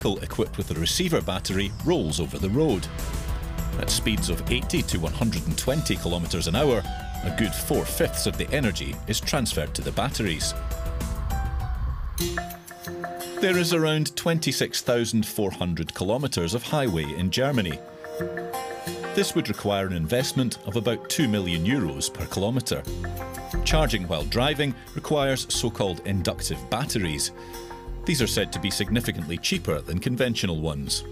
vehicle equipped with a receiver battery rolls over the road. At speeds of 80 to 120 kilometers an hour, a good 4/5 of the energy is transferred to the batteries. There is around 26,400 kilometers of highway in Germany. This would require an investment of about €2 million per kilometre. Charging while driving requires so-called inductive batteries. These are said to be significantly cheaper than conventional ones.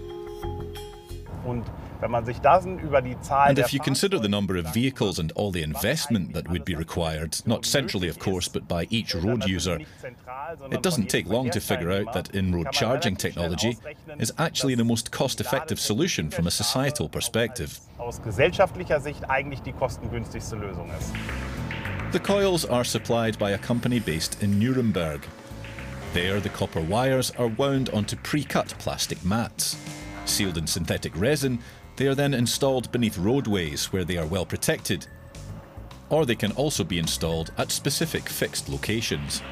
And if you consider the number of vehicles and all the investment that would be required, not centrally of course, but by each road user, it doesn't take long to figure out that in-road charging technology is actually the most cost-effective solution from a societal perspective. The coils are supplied by a company based in Nuremberg. There, the copper wires are wound onto pre-cut plastic mats. Sealed in synthetic resin, they are then installed beneath roadways where they are well protected. Or they can also be installed at specific fixed locations.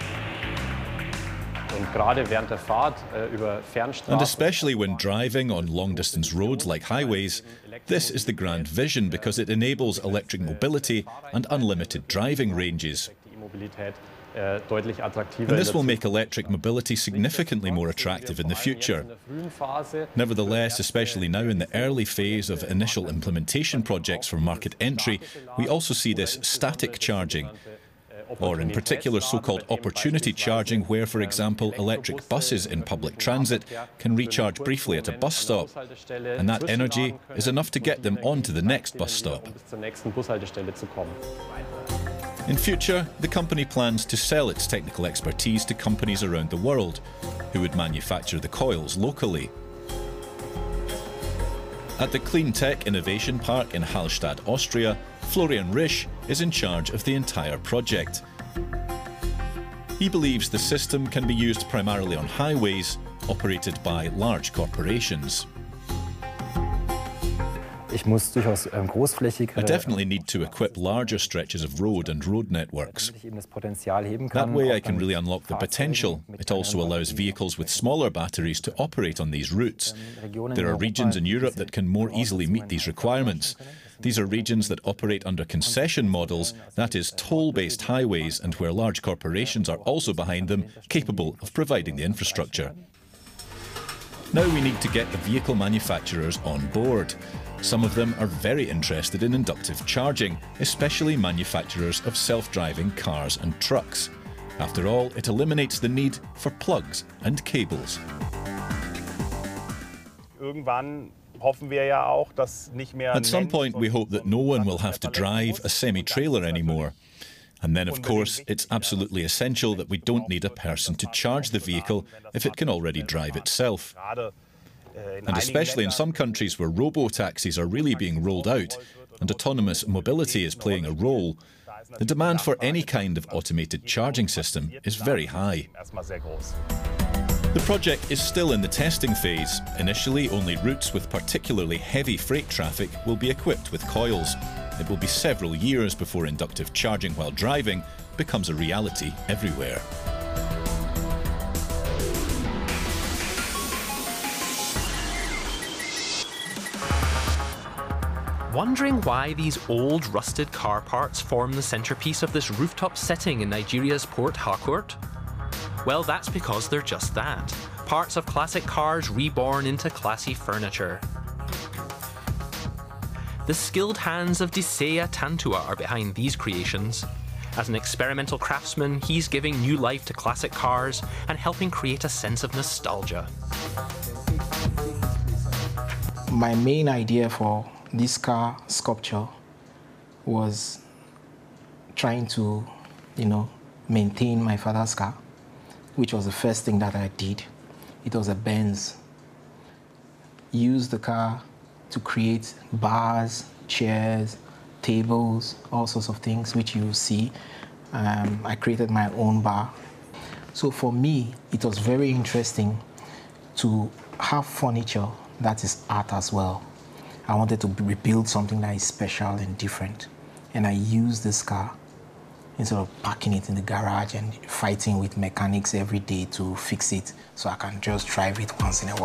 And especially when driving on long-distance roads like highways, this is the grand vision because it enables electric mobility and unlimited driving ranges. And this will make electric mobility significantly more attractive in the future. Nevertheless, especially now in the early phase of initial implementation projects for market entry, we also see this static charging, or in particular so-called opportunity charging, where, for example, electric buses in public transit can recharge briefly at a bus stop, and that energy is enough to get them on to the next bus stop. In future, the company plans to sell its technical expertise to companies around the world who would manufacture the coils locally. At the Clean Tech Innovation Park in Hallstatt, Austria, Florian Risch is in charge of the entire project. He believes the system can be used primarily on highways operated by large corporations. I definitely need to equip larger stretches of road and road networks. That way I can really unlock the potential. It also allows vehicles with smaller batteries to operate on these routes. There are regions in Europe that can more easily meet these requirements. These are regions that operate under concession models, that is, toll-based highways, and where large corporations are also behind them, capable of providing the infrastructure. Now we need to get the vehicle manufacturers on board. Some of them are very interested in inductive charging, especially manufacturers of self-driving cars and trucks. After all, it eliminates the need for plugs and cables. At some point, we hope that no one will have to drive a semi-trailer anymore. And then, of course, it's absolutely essential that we don't need a person to charge the vehicle if it can already drive itself. And especially in some countries where robo-taxis are really being rolled out and autonomous mobility is playing a role, the demand for any kind of automated charging system is very high. The project is still in the testing phase. Initially, only routes with particularly heavy freight traffic will be equipped with coils. It will be several years before inductive charging while driving becomes a reality everywhere. Wondering why these old, rusted car parts form the centerpiece of this rooftop setting in Nigeria's Port Harcourt? Well, that's because they're just that. Parts of classic cars reborn into classy furniture. The skilled hands of Diseya Tantua are behind these creations. As an experimental craftsman, he's giving new life to classic cars and helping create a sense of nostalgia. My main idea for this car sculpture was trying to, maintain my father's car, which was the first thing that I did. It was a Benz. Used the car to create bars, chairs, tables, all sorts of things, which you see. I created my own bar. So for me, it was very interesting to have furniture that is art as well. I wanted to rebuild something that is special and different. And I used this car instead of parking it in the garage and fighting with mechanics every day to fix it, so I can just drive it once in a while.